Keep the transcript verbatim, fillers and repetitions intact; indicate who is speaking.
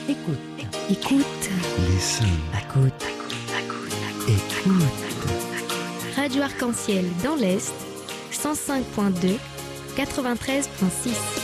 Speaker 1: Écoute, écoute,
Speaker 2: Listen.
Speaker 1: écoute,
Speaker 2: Écoute.
Speaker 3: Radio Arc-en-Ciel dans l'Est, cent cinq point deux, quatre-vingt-treize point six.